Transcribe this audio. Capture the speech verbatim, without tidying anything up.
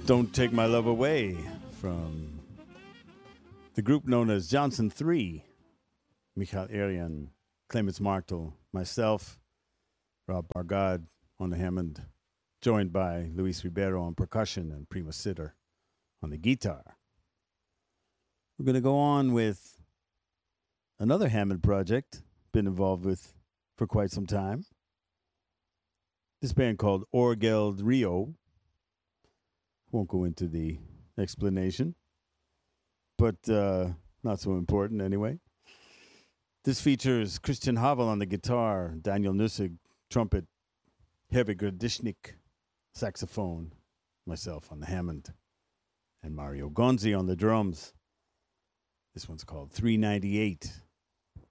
Don't Take My Love Away from the group known as Johnson three. Michael Arian, Clemens Martel, myself, Rob Bargad on the Hammond, joined by Luis Ribeiro on percussion and Prima Sitter on the guitar. We're going to go on with another Hammond project, been involved with for quite some time. This band called Orgeld Rio. Won't go into the explanation, but uh, not so important anyway. This features Christian Havel on the guitar, Daniel Nussig, trumpet, Hervé Gradishnik, saxophone, myself on the Hammond, and Mario Gonzi on the drums. This one's called three ninety-eight.